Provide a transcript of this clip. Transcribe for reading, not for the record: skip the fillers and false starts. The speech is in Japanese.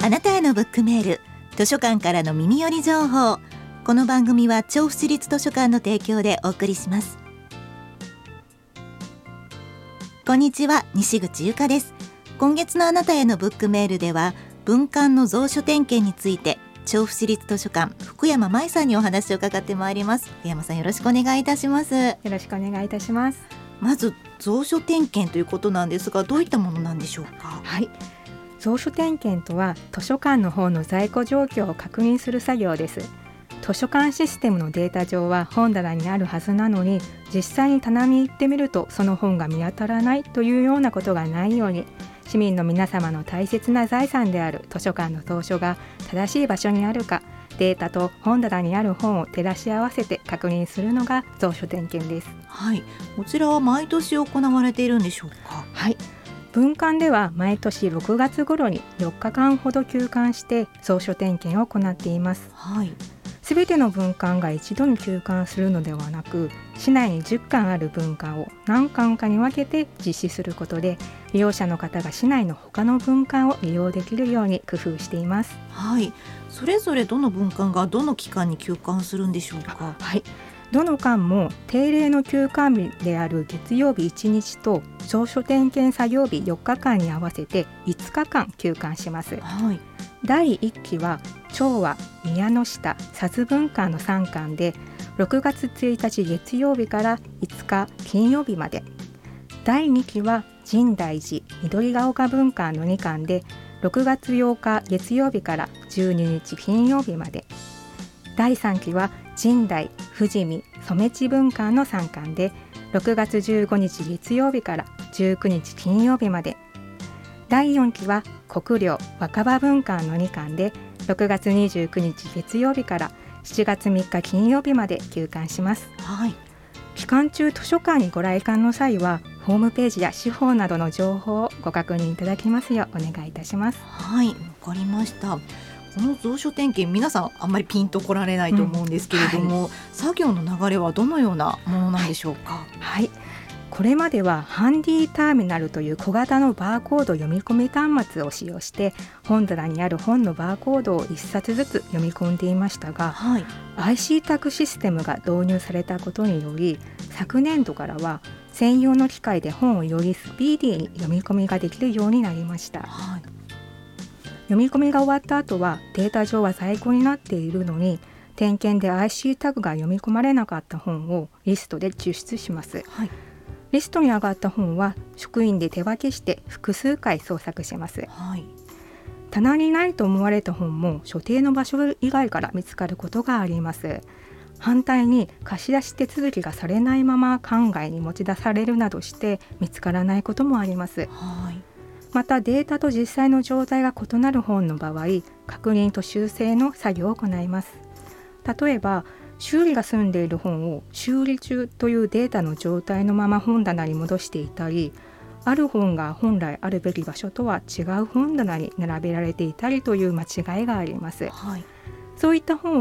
あなたへのブックメール、図書館からの耳寄り情報。この番組は調布市立図書館の提供でお送りします。こんにちは、西口ゆかです。今月のあなたへのブックメールでは、文館の蔵書点検について調布市立図書館福山舞さんにお話を伺ってまいります。福山さん、よろしくお願いいたします。 よろしくお願いいたします。 まず蔵書点検ということなんですが、どういったものなんでしょうか？ はい、蔵書点検とは図書館の方の在庫状況を確認する作業です。図書館システムのデータ上は本棚にあるはずなのに、実際に棚に行ってみるとその本が見当たらないというようなことがないように、市民の皆様の大切な財産である図書館の蔵書が正しい場所にあるか、データと本棚にある本を照らし合わせて確認するのが蔵書点検です。 はい、こちらは毎年行われているんでしょうか？ はい、文館では毎年6月頃に4日間ほど休館して蔵書点検を行っています。 はい、 すべての文館が一度に休館するのではなく、市内に10館ある文館を何館かに分けて実施することで、利用者の方が市内の他の文館を利用できるように工夫しています。 はい、それぞれどの文館がどの期間に休館するんでしょうか？ はい、どの館も定例の休館日である月曜日1日と蔵書点検作業日4日間に合わせて5日間休館します。 はい、 第1期は昭和、宮の下、佐津文館の3館で6月1日月曜日から5日金曜日まで、第2期は深大寺、緑ヶ丘文館の2館で6月8日月曜日から12日金曜日まで、第3期は深大、富士見、染地文館の3館で6月15日月曜日から19日金曜日まで、第4期は国領、若葉文館の2館で6月29日月曜日から7月3日金曜日まで休館します。 はい、 期間中図書館にご来館の際はホームページや司法などの情報をご確認いただきますようお願いいたします。 はい、わかりました。この蔵書点検、皆さんあんまりピンとこられないと思うんですけれども、作業の流れはどのようなものなんでしょうか？ はい、これまではハンディターミナルという小型のバーコード読み込み端末を使用して本棚にある本のバーコードを1冊ずつ読み込んでいましたが、 はい、 IC タグシステムが導入されたことにより、昨年度からは専用の機械で本をよりスピーディーに読み込みができるようになりました。 はい、 読み込みが終わった後はデータ上は在庫になっているのに、点検で IC タグが読み込まれなかった本をリストで抽出します。 はい、 リストに上がった本は職員で手分けして複数回捜索します。 はい、 棚にないと思われた本も所定の場所以外から見つかることがあります。反対に貸し出し手続きがされないまま館外に持ち出されるなどして見つからないこともあります。 はい、 またデータと実際の状態が異なる本の場合、確認と修正の作業を行います。例えば修理が済んでいる本を修理中というデータの状態のまま本棚に戻していたり、ある本が本来あるべき場所とは違う本棚に並べられていたりという間違いがあります。 はい、 そういった本